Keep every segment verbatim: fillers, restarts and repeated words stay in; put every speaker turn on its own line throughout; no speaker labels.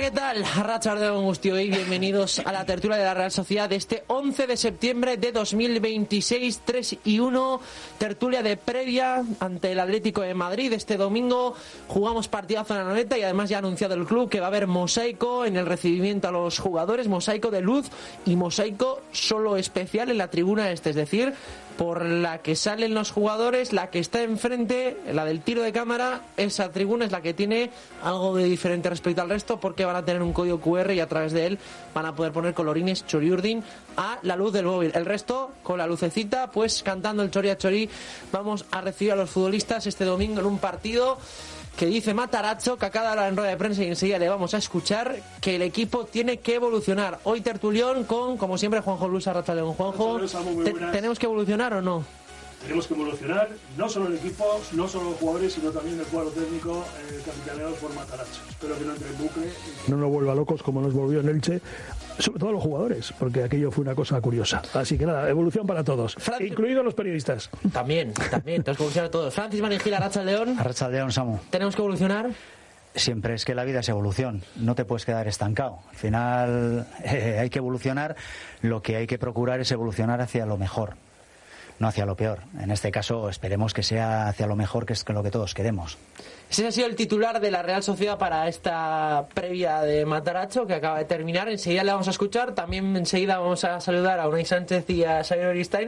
¿qué tal? Arratsaldeon guztioi, bienvenidos a la tertulia de la Real Sociedad de este once de septiembre de dos mil veintiséis, tres y uno, tertulia de previa ante el Atlético de Madrid. Este domingo jugamos partidazo en la Anoeta y además ya ha anunciado el club que va a haber mosaico en el recibimiento a los jugadores, mosaico de luz y mosaico solo especial en la tribuna este, es decir, por la que salen los jugadores, la que está enfrente, la del tiro de cámara, esa tribuna es la que tiene algo de diferente respecto al resto, porque van a tener un código cu erre y a través de él van a poder poner colorines Choriurdin a la luz del móvil. El resto, con la lucecita, pues cantando el Chori a Chori, vamos a recibir a los futbolistas este domingo en un partido que dice Matarazzo, que acaba de hablar en rueda de prensa y enseguida le vamos a escuchar, que el equipo tiene que evolucionar. Hoy tertulión con, como siempre, Juanjo Luis Arratsaldeon. Juanjo, ¿te, ¿tenemos que evolucionar o no?
Tenemos que evolucionar, no solo el equipo, no solo los jugadores, sino también el cuadro técnico, eh, capitaneado por Matarazzo. Espero que no entre en bucle. Y...
no nos vuelva locos como nos volvió en Elche, sobre todo los jugadores, porque aquello fue una cosa curiosa. Así que nada, evolución para todos, Francis... incluidos los periodistas.
También, también, tenemos que evolucionar todos. Francis Manigil, Arratsaldeon.
Arratsaldeon, Samu.
¿Tenemos que evolucionar?
Siempre es que la vida es evolución, no te puedes quedar estancado. Al final eh, hay que evolucionar, lo que hay que procurar es evolucionar hacia lo mejor, no hacia lo peor. En este caso esperemos que sea hacia lo mejor, que es lo que todos queremos.
Ese ha sido el titular de la Real Sociedad para esta previa de Matarazzo que acaba de terminar. Enseguida le vamos a escuchar, también enseguida vamos a saludar a Unai Sánchez y a Xavier Oristain,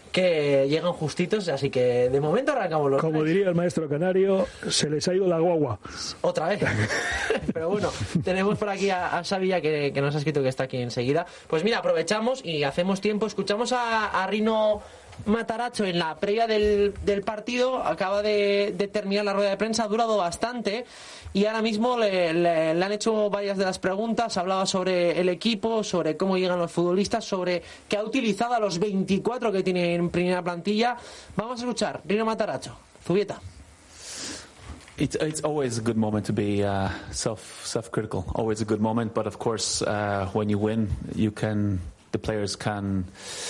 que llegan justitos, así que de momento arrancamos los
Como
tres.
Diría el maestro canario, se les ha ido la guagua.
Otra vez. Pero bueno, tenemos por aquí a, a Xavi que, que nos ha escrito que está aquí enseguida. Pues mira, aprovechamos y hacemos tiempo. Escuchamos a, a Rino Matarazzo en la previa del, del partido. Acaba de, de terminar la rueda de prensa, ha durado bastante y ahora mismo le, le, le han hecho varias de las preguntas. Hablaba sobre el equipo, sobre cómo llegan los futbolistas, sobre que ha utilizado a los veinticuatro que tiene en primera plantilla. Vamos a escuchar Rino Matarazzo. Zubieta.
It's it's always a good moment to be uh, self self critical. Always a good moment, but of course, uh, when you win, you can the players can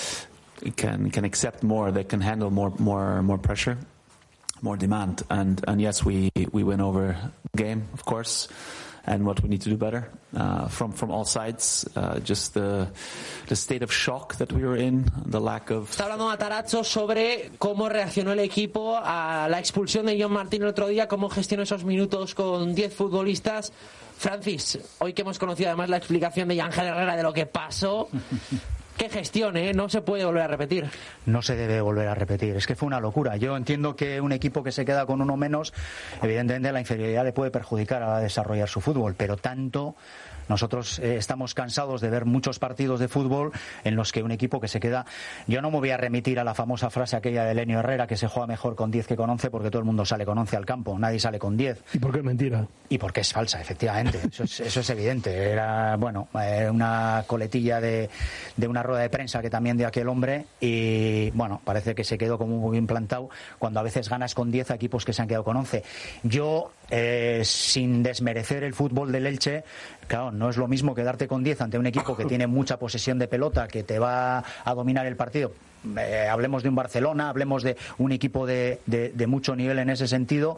can can accept more. They can handle more more more pressure, more demand. And and yes, we we win over the game, of course. And what we need to do better uh, from from all sides, uh, just the the state of shock that we were in, the lack of.
Está hablando Matarazzo sobre cómo reaccionó el equipo a la expulsión de John Martín el otro día, cómo gestionó esos minutos con diez futbolistas. Francis, hoy que hemos conocido además la explicación de Ángel Herrera de lo que pasó. Qué gestión, ¿eh? No se puede volver a repetir.
No se debe volver a repetir. Es que fue una locura. Yo entiendo que un equipo que se queda con uno menos, evidentemente la inferioridad le puede perjudicar a desarrollar su fútbol, pero tanto... Nosotros eh, estamos cansados de ver muchos partidos de fútbol en los que un equipo que se queda... Yo no me voy a remitir a la famosa frase aquella de Lenio Herrera, que se juega mejor con diez que con once, porque todo el mundo sale con once al campo, nadie sale con diez.
¿Y por qué es mentira?
Y porque es falsa, efectivamente. Eso es, eso es evidente. Era, bueno, eh, una coletilla de, de una rueda de prensa que también dio aquel hombre y, bueno, parece que se quedó como muy bien plantado cuando a veces ganas con diez a equipos que se han quedado con once. Yo, eh, sin desmerecer el fútbol del Elche, claro, no es lo mismo quedarte con diez ante un equipo que tiene mucha posesión de pelota, que te va a dominar el partido. Eh, hablemos de un Barcelona, hablemos de un equipo de, de, de mucho nivel en ese sentido.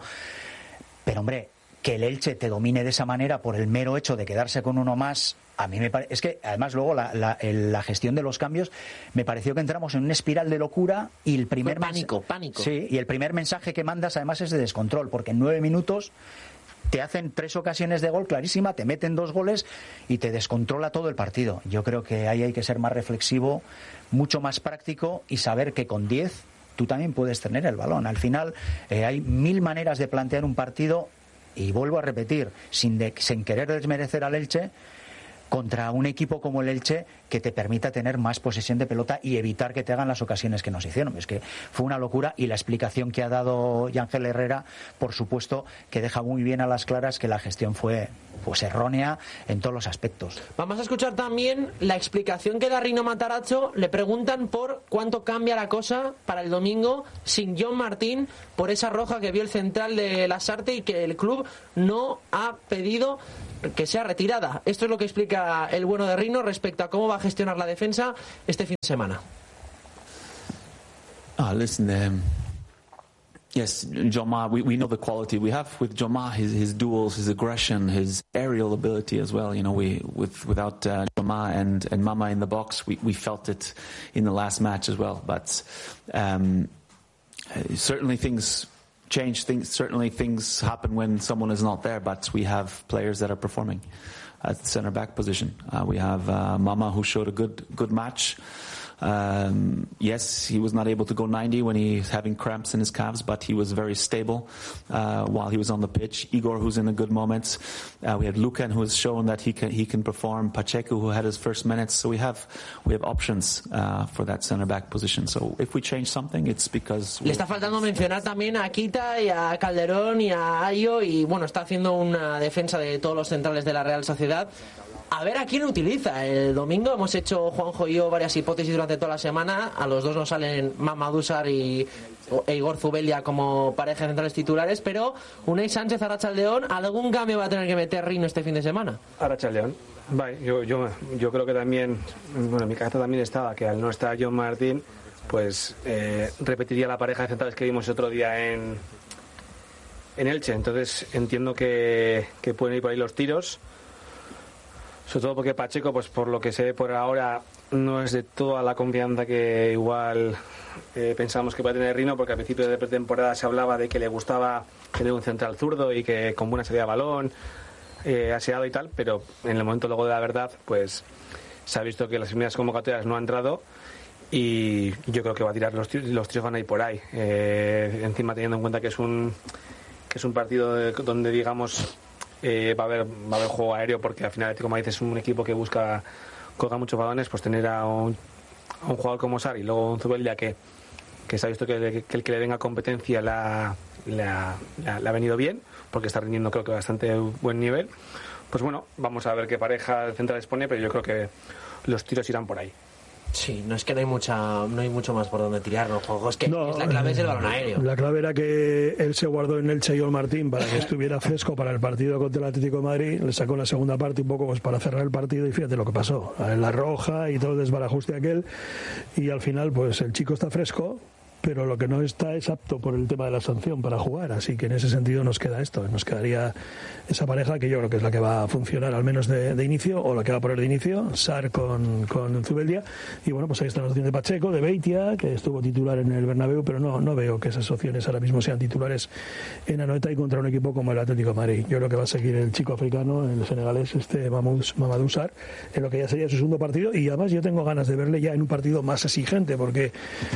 Pero, hombre, que el Elche te domine de esa manera por el mero hecho de quedarse con uno más, a mí me parece... Es que, además, luego la, la, el, la gestión de los cambios, me pareció que entramos en una espiral de locura y el primer...
Pánico, pánico.
Sí, y el primer mensaje que mandas, además, es de descontrol, porque en nueve minutos... te hacen tres ocasiones de gol clarísima, te meten dos goles y te descontrola todo el partido. Yo creo que ahí hay que ser más reflexivo, mucho más práctico y saber que con diez tú también puedes tener el balón. Al final eh, hay mil maneras de plantear un partido y vuelvo a repetir, sin, de, sin querer desmerecer al Elche, contra un equipo como el Elche que te permita tener más posesión de pelota y evitar que te hagan las ocasiones que nos hicieron. Es que fue una locura y la explicación que ha dado Ángel Herrera, por supuesto, que deja muy bien a las claras que la gestión fue pues errónea en todos los aspectos.
Vamos a escuchar también la explicación que da Rino Matarazzo. Le preguntan por cuánto cambia la cosa para el domingo sin John Martín, por esa roja que vio el central de Lasarte y que el club no ha pedido que sea retirada. Esto es lo que explica el bueno de Rino respecto a cómo va a gestionar la defensa este fin de semana.
Ah, listen, um, Yes, Joma, we, we know the quality we have with Joma, his, his duels, his aggression, his aerial ability as well. You know, we with without uh, Joma and, and Mama in the box, we, we felt it in the last match as well. But um, certainly things change, things certainly things happen when someone is not there, but we have players that are performing at the centre back position. Uh, we have uh, Mama, who showed a good good match. Um, yes, he was not able to go ninety when he's having cramps in his calves, but he was very stable uh, while he was on the pitch. Igor, who's in a good moment. Uh, we had Lucan, who has shown that he can he can perform. Pacheco, who had his first minutes. So we have we have options uh, for that centre back position. So if we change something, it's because
le está faltando mencionar también a Kita y a Calderón y a Ayo, y bueno, está haciendo una defensa de todos los centrales de la Real Sociedad. A ver a quién utiliza. El domingo hemos hecho, Juanjo y yo, varias hipótesis durante toda la semana. A los dos nos salen Mamadou Sarr y Igor Zubeldia como pareja de centrales titulares, pero Unai Sánchez, Arratsaldeon, ¿algún cambio va a tener que meter Rino este fin de semana?
Arratsaldeon. Vale, yo, yo, yo creo que también, bueno, en mi cabeza también estaba que al no estar John Martín, pues eh, repetiría la pareja de centrales que vimos el otro día en, en Elche. Entonces entiendo que, que pueden ir por ahí los tiros. Sobre todo porque Pacheco, pues por lo que sé por ahora, no es de toda la confianza que igual eh, pensábamos que puede tener Rino, porque al principio de pretemporada se hablaba de que le gustaba tener un central zurdo y que con buena salida de balón, eh, aseado y tal, pero en el momento luego de la verdad, pues se ha visto que las primeras convocatorias no han entrado y yo creo que va a tirar los tiros, los tiros van a ir por ahí. Eh, encima teniendo en cuenta que es un, que es un partido de, donde digamos... Eh, va a haber va a haber juego aéreo, porque al final Atlético de Madrid es un equipo que busca colgar muchos balones, pues tener a un, a un jugador como Sarr y luego un Zubeldia que, que se ha visto que, que el que le venga competencia la, la, la, la ha venido bien, porque está rindiendo creo que bastante buen nivel. Pues bueno, vamos a ver qué pareja central pone, pero yo creo que los tiros irán por ahí.
Sí, no es que no hay mucha, no hay mucho más por donde tirar, ¿no, Juanjo? Es que
no,
es la clave es el balón aéreo.
La clave era que él se guardó en Elche y John Martín para que estuviera fresco para el partido contra el Atlético de Madrid. Le sacó la segunda parte un poco pues para cerrar el partido y fíjate lo que pasó. La roja y todo el desbarajuste aquel. Y al final, pues el chico está fresco, pero lo que no está es apto por el tema de la sanción para jugar, así que en ese sentido nos queda esto, nos quedaría esa pareja que yo creo que es la que va a funcionar al menos de, de inicio, o la que va a poner de inicio, Sarr con, con Zubeldia, y bueno, pues ahí está la opción de Pacheco, de Beitia, que estuvo titular en el Bernabéu, pero no, no veo que esas opciones ahora mismo sean titulares en Anoeta y contra un equipo como el Atlético de Madrid. Yo creo que va a seguir el chico africano, el senegalés, este Mamadou Sarr, en lo que ya sería su segundo partido, y además yo tengo ganas de verle ya en un partido más exigente, porque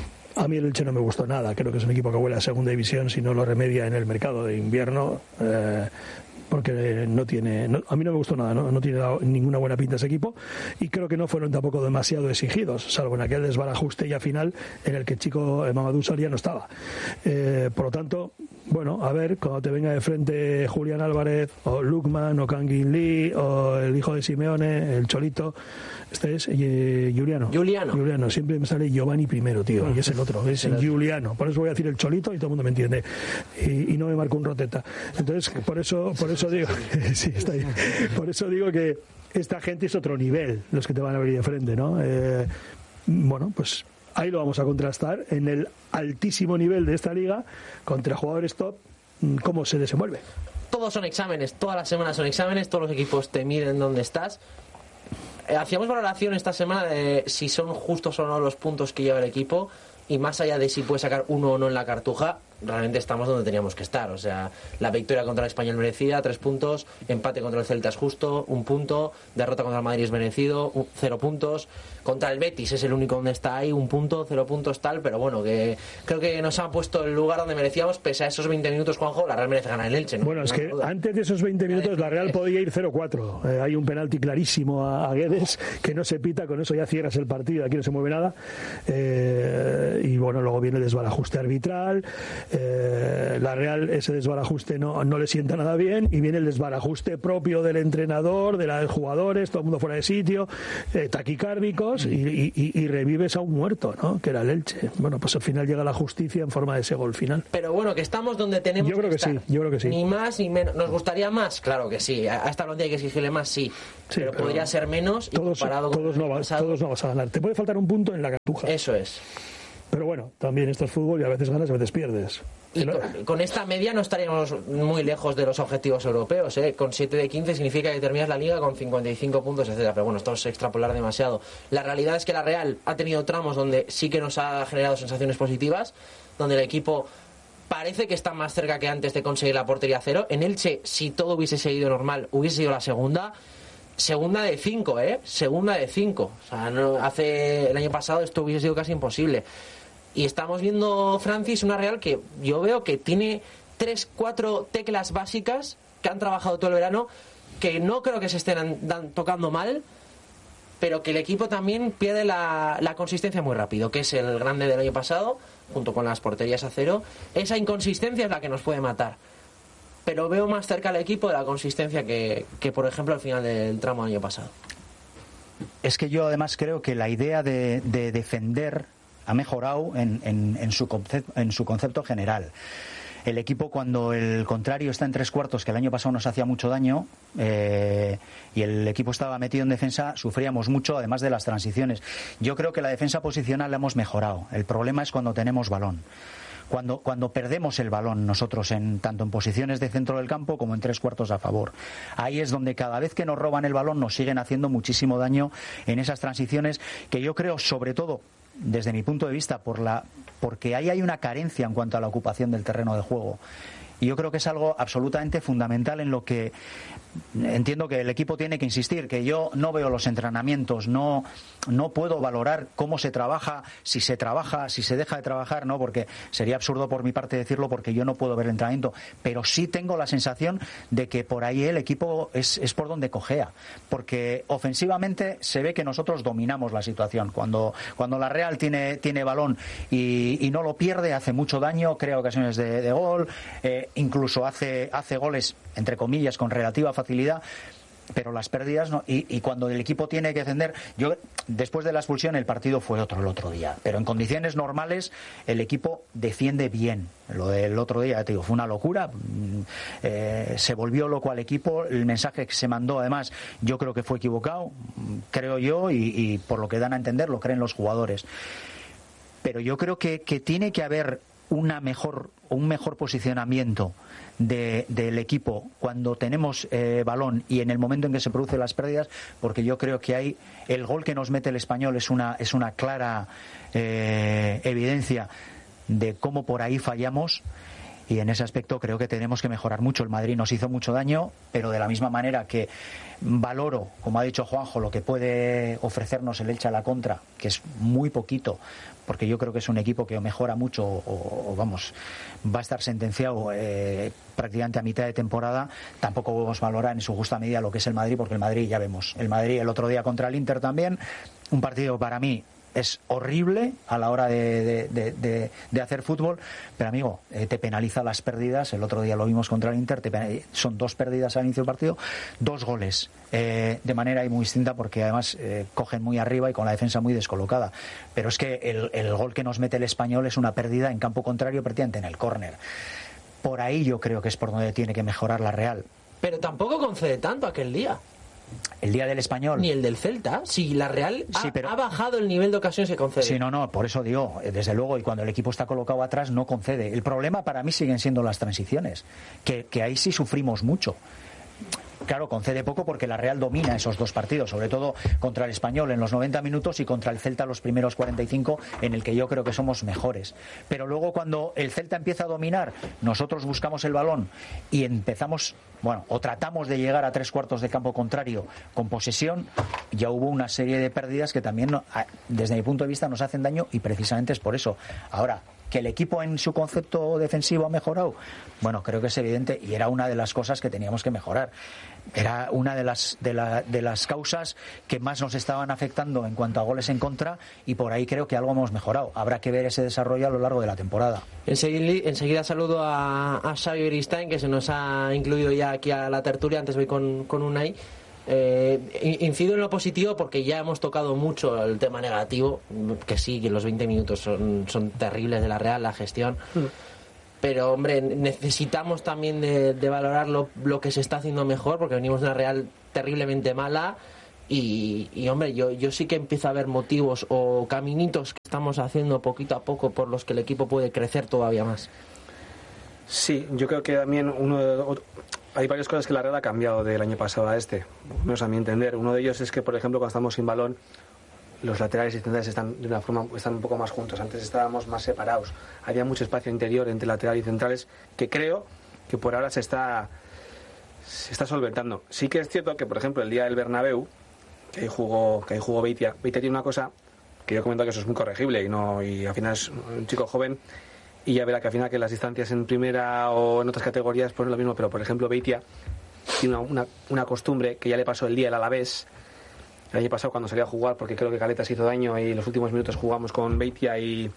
a mí el Elche no me gustó nada. Creo que es un equipo que huele a segunda división si no lo remedia en el mercado de invierno, eh, porque no tiene, no, a mí no me gustó nada, no, no tiene ninguna buena pinta ese equipo, y creo que no fueron tampoco demasiado exigidos, salvo en aquel desbarajuste ya final en el que el chico eh, Mamadou Sarr ya no estaba. Eh, por lo tanto, bueno, a ver, cuando te venga de frente Julián Álvarez o Lukman o Kangin Lee o el hijo de Simeone, el Cholito, este es eh, Giuliano.
Giuliano.
Giuliano, siempre me sale Giovanni primero, tío, y es el otro, es el Giuliano. Por eso voy a decir el Cholito y todo el mundo me entiende. Y, y no me marco un Roteta. Entonces, por eso, por eso digo, sí, está ahí. Por eso digo que esta gente es otro nivel, los que te van a venir de frente, ¿no? Eh, bueno, pues ahí lo vamos a contrastar en el altísimo nivel de esta liga contra jugadores top, cómo se desenvuelve.
Todos son exámenes, todas las semanas son exámenes, todos los equipos te miden dónde estás. Hacíamos valoración esta semana de si son justos o no los puntos que lleva el equipo, y más allá de si puede sacar uno o no en la cartuja, realmente estamos donde teníamos que estar. O sea, la victoria contra el Español merecida, tres puntos, empate contra el Celta es justo, un punto, derrota contra el Madrid es merecido, un, cero puntos, contra el Betis es el único donde está ahí, un punto, cero puntos tal, pero bueno, que creo que nos han puesto el lugar donde merecíamos, pese a esos veinte minutos, Juanjo, la Real merece ganar el Elche, ¿no?
Bueno, es que antes de esos veinte minutos la Real podía ir cero cuatro. Eh, hay un penalti clarísimo a, a Guedes que no se pita, con eso ya cierras el partido, aquí no se mueve nada. Eh, y bueno, luego viene el desbarajuste arbitral. Eh, la Real, ese desbarajuste no, no le sienta nada bien, y viene el desbarajuste propio del entrenador, de los jugadores, todo el mundo fuera de sitio, eh, taquicárdicos, y, y, y revives a un muerto, ¿no? Que era el Elche. Bueno, pues al final llega la justicia en forma de ese gol final.
Pero bueno, que estamos donde tenemos
yo creo que, que estar. Sí, yo creo que sí.
Ni más ni menos. ¿Nos gustaría más? Claro que sí. A esta ronda hay que exigirle más, sí. sí pero, pero podría ser menos, y
todos,
comparado
todos,
con
no vas, todos no vas a ganar. Te puede faltar un punto en la cartuja.
Eso es.
Pero bueno, también esto es fútbol y a veces ganas y a veces pierdes.
Y con, con esta media no estaríamos muy lejos de los objetivos europeos, ¿eh? Con siete de quince significa que terminas la liga con cincuenta y cinco puntos, etcétera. Pero bueno, esto es extrapolar demasiado. La realidad es que la Real ha tenido tramos donde sí que nos ha generado sensaciones positivas, donde el equipo parece que está más cerca que antes de conseguir la portería cero. En Elche, si todo hubiese seguido normal, hubiese sido la segunda. Segunda de cinco, ¿eh? Segunda de cinco. O sea, no, hace el año pasado esto hubiese sido casi imposible. Y estamos viendo, Francis, una Real que yo veo que tiene tres, cuatro teclas básicas que han trabajado todo el verano, que no creo que se estén dan, tocando mal, pero que el equipo también pierde la, la consistencia muy rápido, que es el grande del año pasado, junto con las porterías a cero. Esa inconsistencia es la que nos puede matar. Pero veo más cerca al equipo de la consistencia que, que por ejemplo, al final del tramo del año pasado.
Es que yo además creo que la idea de, de defender ha mejorado en, en, en, su concepto, en su concepto general. El equipo, cuando el contrario está en tres cuartos, que el año pasado nos hacía mucho daño, eh, y el equipo estaba metido en defensa, sufríamos mucho, además de las transiciones. Yo creo que la defensa posicional la hemos mejorado. El problema es cuando tenemos balón. Cuando, cuando perdemos el balón nosotros, en, tanto en posiciones de centro del campo como en tres cuartos a favor. Ahí es donde cada vez que nos roban el balón nos siguen haciendo muchísimo daño en esas transiciones, que yo creo, sobre todo, desde mi punto de vista, por la porque ahí hay una carencia en cuanto a la ocupación del terreno de juego. Y yo creo que es algo absolutamente fundamental en lo que entiendo que el equipo tiene que insistir, que yo no veo los entrenamientos, no, no puedo valorar cómo se trabaja, si se trabaja, si se deja de trabajar, no, porque sería absurdo por mi parte decirlo, porque yo no puedo ver el entrenamiento, pero sí tengo la sensación de que por ahí el equipo es, es por donde cojea, porque ofensivamente se ve que nosotros dominamos la situación. Cuando, cuando la Real tiene, tiene balón y, y no lo pierde, hace mucho daño, crea ocasiones de, de gol, eh, incluso hace, hace goles, entre comillas, con relativa facilidad, pero las pérdidas no. Y, y cuando el equipo tiene que defender, yo después de la expulsión el partido fue otro el otro día, pero en condiciones normales el equipo defiende bien. Lo del otro día, te digo, fue una locura, eh, se volvió loco al equipo, el mensaje que se mandó además yo creo que fue equivocado, creo yo, y, y por lo que dan a entender lo creen los jugadores, pero yo creo que, que tiene que haber una mejor un mejor posicionamiento de, del equipo cuando tenemos eh, balón y en el momento en que se producen las pérdidas, porque yo creo que hay el gol que nos mete el Español es una es una clara eh, evidencia de cómo por ahí fallamos. Y en ese aspecto creo que tenemos que mejorar mucho. El Madrid nos hizo mucho daño, pero de la misma manera que valoro, como ha dicho Juanjo, lo que puede ofrecernos el Elche a la contra, que es muy poquito, porque yo creo que es un equipo que o mejora mucho o, o vamos, va a estar sentenciado eh, prácticamente a mitad de temporada. Tampoco podemos valorar en su justa medida lo que es el Madrid, porque el Madrid ya vemos. El Madrid el otro día contra el Inter también, un partido para mí es horrible a la hora de, de, de, de, de hacer fútbol, pero amigo, eh, te penaliza las pérdidas. El otro día lo vimos contra el Inter, te, son dos pérdidas al inicio del partido, dos goles eh, de manera muy distinta, porque además eh, cogen muy arriba y con la defensa muy descolocada, pero es que el, el gol que nos mete el Español es una pérdida en campo contrario, prácticamente en el córner. Por ahí yo creo que es por donde tiene que mejorar la Real.
Pero tampoco concede tanto aquel día.
El día del Español.
Ni el del Celta. Si la Real ha,
sí, pero...
ha bajado el nivel de ocasiones que concede.
Sí, no, no, por eso digo, desde luego, y cuando el equipo está colocado atrás no concede. El problema para mí siguen siendo las transiciones, que, que ahí sí sufrimos mucho. Claro, concede poco porque la Real domina esos dos partidos, sobre todo contra el Español en los noventa minutos y contra el Celta los primeros cuarenta y cinco, en el que yo creo que somos mejores. Pero luego cuando el Celta empieza a dominar, nosotros buscamos el balón y empezamos, bueno, o tratamos de llegar a tres cuartos de campo contrario con posesión, ya hubo una serie de pérdidas que también, desde mi punto de vista, nos hacen daño, y precisamente es por eso. Ahora, que el equipo en su concepto defensivo ha mejorado, bueno, creo que es evidente, y era una de las cosas que teníamos que mejorar. Era una de las de, la, de las causas que más nos estaban afectando en cuanto a goles en contra, y por ahí creo que algo hemos mejorado. Habrá que ver ese desarrollo a lo largo de la temporada.
Enseguida, enseguida saludo a, a Xavi Beristain, que se nos ha incluido ya aquí a la tertulia. Antes voy con, con Unai. Eh, incido en lo positivo porque ya hemos tocado mucho el tema negativo, que sí, que los veinte minutos son, son terribles de la Real, la gestión, mm. pero hombre, necesitamos también de, de valorar lo, lo que se está haciendo mejor, porque venimos de una Real terriblemente mala Y, y hombre, yo, yo sí que empiezo a ver motivos o caminitos que estamos haciendo poquito a poco por los que el equipo puede crecer todavía más.
Sí, yo creo que también uno de, otro, hay varias cosas que la Real ha cambiado del año pasado a este, no es a mi entender. Uno de ellos es que, por ejemplo, cuando estamos sin balón, los laterales y centrales están de una forma están un poco más juntos. Antes estábamos más separados. Había mucho espacio interior entre laterales y centrales que creo que por ahora se está se está solventando. Sí que es cierto que, por ejemplo, el día del Bernabéu, que ahí jugó, que ahí jugó Beitia. Beitia tiene una cosa que yo comento que eso es muy corregible y no y al final es un chico joven y ya verá que al final que las distancias en primera o en otras categorías pues no es lo mismo, pero por ejemplo Beitia tiene una, una, una costumbre que ya le pasó el día del Alavés, el año pasado cuando salía a jugar, porque creo que Caleta se hizo daño y los últimos minutos jugamos con Beitia y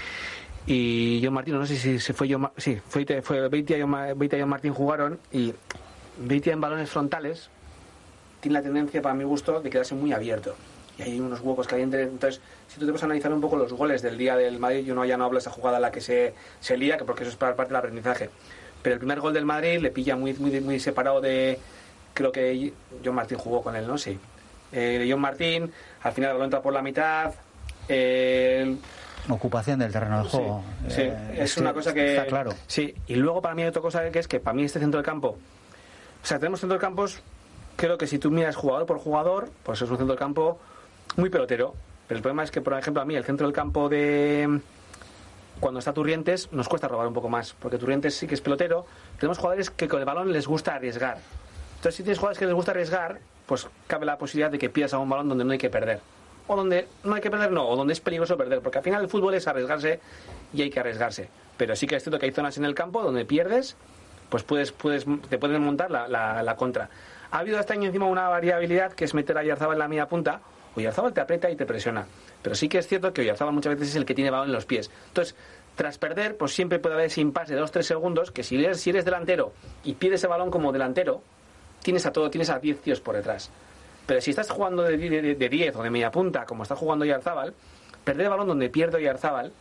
y John Martín, no sé si se fue John, sí, fue, fue Beitia y John, Beitia y John Martín jugaron y Beitia en balones frontales tiene la tendencia, para mi gusto, de quedarse muy abierto. Y hay unos huecos que hay entre... Entonces, si tú te vas a analizar un poco los goles del día del Madrid, yo no, ya no hablo de esa jugada en la que se, se lía, que porque eso es para parte del aprendizaje. Pero el primer gol del Madrid le pilla muy, muy, muy separado de... Creo que John Martín jugó con él, ¿no? Sí. Eh, John Martín, al final lo entra por la mitad... Eh,
Ocupación del terreno de juego.
Sí, sí.
Eh,
es, es una cosa que...
Está claro.
Sí, y luego para mí hay otra cosa que es que para mí este centro de campo... O sea, tenemos centro de campos... Creo que si tú miras jugador por jugador, pues es un centro del campo muy pelotero. Pero el problema es que, por ejemplo, a mí el centro del campo de... Cuando está Turrientes, nos cuesta robar un poco más. Porque Turrientes sí que es pelotero. Tenemos jugadores que con el balón les gusta arriesgar. Entonces, si tienes jugadores que les gusta arriesgar, pues cabe la posibilidad de que pidas a un balón donde no hay que perder. O donde no hay que perder, no. O donde es peligroso perder. Porque al final el fútbol es arriesgarse y hay que arriesgarse. Pero sí que es cierto que hay zonas en el campo donde pierdes, pues puedes, puedes te pueden montar la, la, la contra. Ha habido este año encima una variabilidad que es meter a Oyarzabal en la media punta. Oyarzabal te aprieta y te presiona. Pero sí que es cierto que Oyarzabal muchas veces es el que tiene balón en los pies. Entonces, tras perder, pues siempre puede haber ese impasse de dos tres segundos, que si eres, si eres delantero y pierdes el balón como delantero, tienes a todo, tienes a diez tíos por detrás. Pero si estás jugando de diez o de media punta, como está jugando Oyarzabal, perder el balón donde pierde Oyarzabal,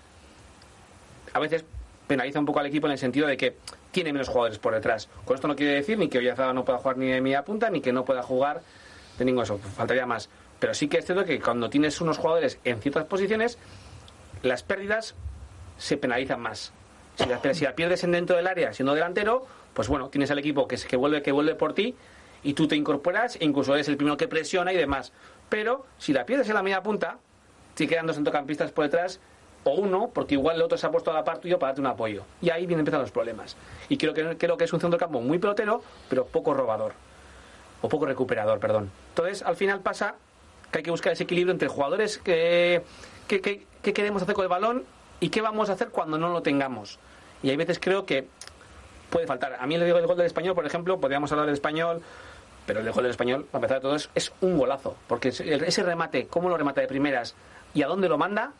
a veces penaliza un poco al equipo en el sentido de que tiene menos jugadores por detrás. Con esto no quiere decir ni que Oyarzabal no pueda jugar ni de media punta, ni que no pueda jugar de ningún eso, faltaría más. Pero sí que es cierto que cuando tienes unos jugadores en ciertas posiciones, las pérdidas se penalizan más. Si la, si la pierdes en dentro del área siendo delantero, pues bueno, tienes al equipo que, que, vuelve, que vuelve por ti y tú te incorporas e incluso eres el primero que presiona y demás. Pero si la pierdes en la media punta, si quedan dos centrocampistas por detrás, o uno, porque igual el otro se ha puesto a la par tuyo para darte un apoyo. Y ahí vienen empezando los problemas. Y creo que, creo que es un centrocampo muy pelotero, pero poco robador. O poco recuperador, perdón. Entonces, al final pasa que hay que buscar ese equilibrio entre jugadores que, que, que, que queremos hacer con el balón y qué vamos a hacer cuando no lo tengamos. Y hay veces creo que puede faltar. A mí le digo el gol del Español, por ejemplo, podríamos hablar del Español, pero el gol del Español, para empezar de todo, es, es un golazo. Porque ese remate, cómo lo remata de primeras y a dónde lo manda,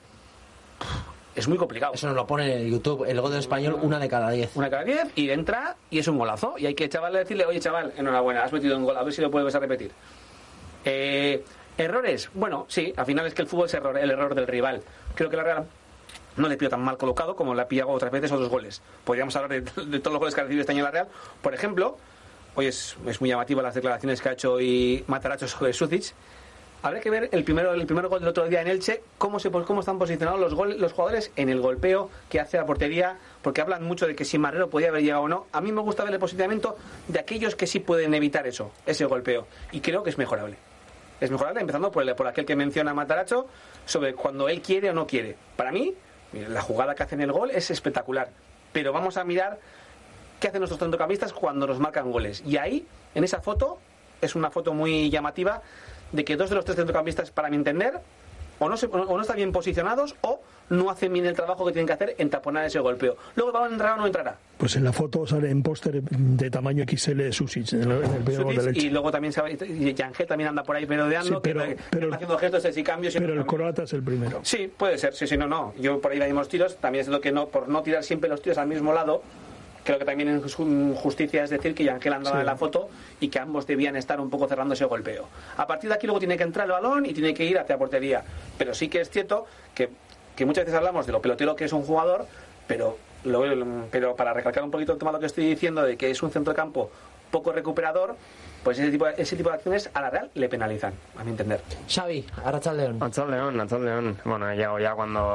es muy complicado.
Eso nos lo pone en YouTube, el gol del Español, una de cada diez.
Una de cada diez, y entra y es un golazo. Y hay que chaval decirle, oye chaval, enhorabuena, has metido un gol, a ver si lo puedes a repetir. Eh, errores, bueno, sí, al final es que el fútbol es error, el error del rival. Creo que la Real no le pilló tan mal colocado como le ha pillado otras veces otros goles. Podríamos hablar de, de todos los goles que ha recibido este año la Real. Por ejemplo, hoy es, es muy llamativa las declaraciones que ha hecho hoy Mataracho sobre Sucic. Habrá que ver el primero, el primer gol del otro día en Elche, cómo se cómo están posicionados los gol, los jugadores en el golpeo que hace la portería, porque hablan mucho de que si Marrero podía haber llegado o no. A mí me gusta ver el posicionamiento de aquellos que sí pueden evitar eso, ese golpeo, y creo que es mejorable. Es mejorable, empezando por, el, por aquel que menciona Mataracho, sobre cuando él quiere o no quiere. Para mí, la jugada que hace en el gol es espectacular, pero vamos a mirar qué hacen nuestros centrocampistas cuando nos marcan goles. Y ahí, en esa foto, es una foto muy llamativa, de que dos de los tres centrocampistas, para mi entender, o no, se, o no están bien posicionados o no hacen bien el trabajo que tienen que hacer en taponar ese golpeo. Luego el balón entrará o no entrará.
Pues en la foto sale en póster de tamaño equis ele Susic, en el, en el primer gol del Elche.
Y luego también sabe, y Yangel también anda por ahí merodeando,
sí, pero,
que,
pero,
que haciendo gestos de sí cambios.
Pero el croata es el primero.
Sí, puede ser, sí, sí, no, no. Yo por ahí veíamos tiros, también es lo que no, por no tirar siempre los tiros al mismo lado. Creo que también en justicia es decir que Yangel andaba sí. en la foto y que ambos debían estar un poco cerrando ese golpeo. A partir de aquí luego tiene que entrar el balón y tiene que ir hacia la portería. Pero sí que es cierto que, que muchas veces hablamos de lo pelotero que es un jugador, pero, lo, pero para recalcar un poquito el tema de lo que estoy diciendo, de que es un centrocampo poco recuperador, pues ese tipo, ese tipo de acciones a la Real le penalizan, a mi entender.
Xavi, Arratsaldeon.
Arratsaldeon, Arratsaldeon. Bueno, ya, ya cuando